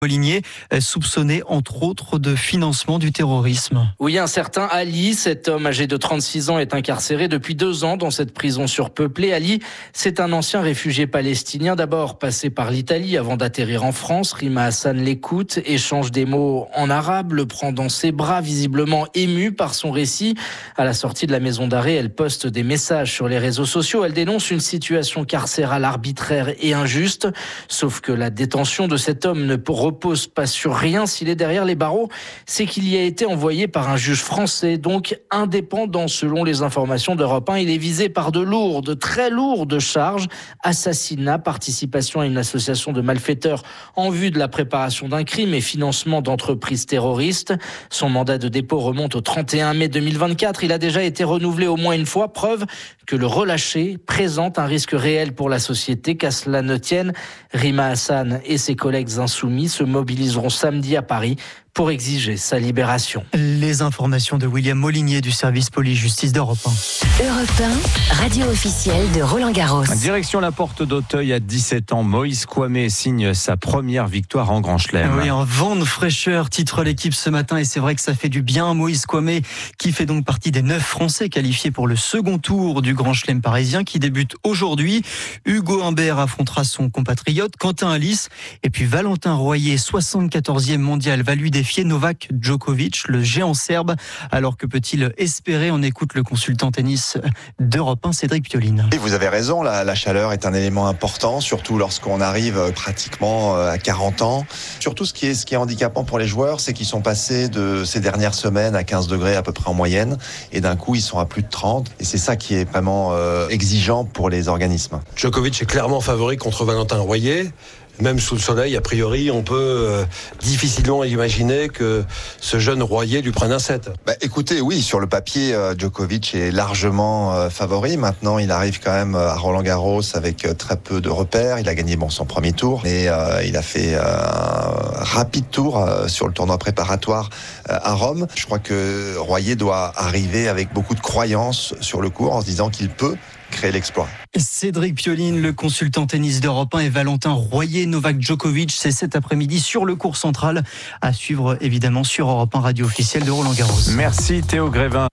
Molinier, soupçonné entre autres de financement du terrorisme. Oui, un certain Ali, cet homme âgé de 36 ans, est incarcéré depuis 2 ans dans cette prison surpeuplée. Ali, c'est un ancien réfugié palestinien, d'abord passé par l'Italie avant d'atterrir en France. Rima Hassan l'écoute, échange des mots en arabe, le prend dans ses bras, visiblement ému par son récit. À la sortie de la maison d'arrêt, elle poste des messages sur les réseaux sociaux. Elle dénonce une situation carcérale arbitraire et injuste. Sauf que la détention de cet homme ne repose pas sur rien. S'il est derrière les barreaux, c'est qu'il y a été envoyé par un juge français, donc indépendant selon les informations d'Europe 1. Il est visé par de très lourdes charges: assassinat, participation à une association de malfaiteurs en vue de la préparation d'un crime et financement d'entreprises terroristes. Son mandat de dépôt remonte au 31 mai 2024. Il a déjà été renouvelé au moins une fois, preuve que le relâché présente un risque réel pour la société. Qu'à cela ne tienne, Rima Hassan et ses collègues insoumis se mobiliseront samedi à Paris pour exiger sa libération. Les informations de William Molinier du service police-justice d'Europe 1. Europe 1, radio officielle de Roland-Garros. Direction la Porte d'Auteuil à 17 ans. Moïse Kouamé signe sa première victoire en Grand Chelem. Oui, un vent de fraîcheur titre l'équipe ce matin et c'est vrai que ça fait du bien. Moïse Kouamé qui fait donc partie des 9 Français qualifiés pour le second tour du Grand Chelem parisien qui débute aujourd'hui. Hugo Humbert affrontera son compatriote Quentin Alice et puis Valentin Royer, 74e mondial, va lui défier Novak Djokovic, le géant serbe. Alors que peut-il espérer? On écoute le consultant tennis d'Europe 1, Cédric Pioline. Et vous avez raison, la chaleur est un élément important, surtout lorsqu'on arrive pratiquement à 40 ans. Surtout ce qui est handicapant pour les joueurs, c'est qu'ils sont passés de ces dernières semaines à 15 degrés à peu près en moyenne, et d'un coup ils sont à plus de 30, et c'est ça qui est vraiment exigeant pour les organismes. Djokovic est clairement favori contre Valentin Royer. Même sous le soleil, a priori, on peut difficilement imaginer que ce jeune Royer lui prenne un set. Écoutez, oui, sur le papier, Djokovic est largement favori. Maintenant, il arrive quand même à Roland-Garros avec très peu de repères. Il a gagné son premier tour, mais il a fait un rapide tour sur le tournoi préparatoire à Rome. Je crois que Royer doit arriver avec beaucoup de croyance sur le court en se disant qu'il peut créer l'exploit. Cédric Pioline, le consultant tennis d'Europe 1, et Valentin Royer, Novak Djokovic, c'est cet après-midi sur le court central, à suivre évidemment sur Europe 1, radio officielle de Roland-Garros. Merci Théo Grévin.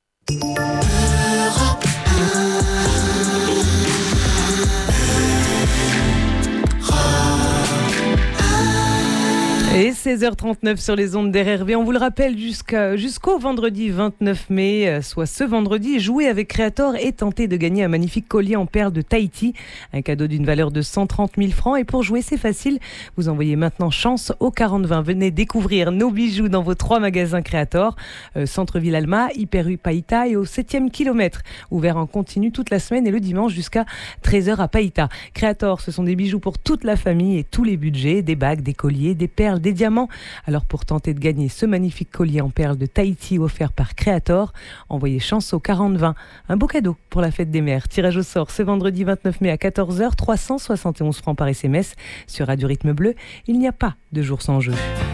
Et 16h39 sur les ondes d'RRV. On vous le rappelle, jusqu'au vendredi 29 mai, soit ce vendredi, jouer avec Creator et tenter de gagner un magnifique collier en perles de Tahiti. Un cadeau d'une valeur de 130 000 francs. Et pour jouer, c'est facile. Vous envoyez maintenant chance au 4020. Venez découvrir nos bijoux dans vos 3 magasins Creator. Centre-ville Alma, Hyper Rue Païta et au 7e kilomètre. Ouvert en continu toute la semaine et le dimanche jusqu'à 13h à Païta. Creator, ce sont des bijoux pour toute la famille et tous les budgets. Des bagues, des colliers, des perles, des diamants. Alors pour tenter de gagner ce magnifique collier en perles de Tahiti offert par Creator, envoyez chance au 4020. Un beau cadeau pour la fête des mères. Tirage au sort ce vendredi 29 mai à 14h, 371 francs par SMS sur Radio Rythme Bleu. Il n'y a pas de jour sans jeu.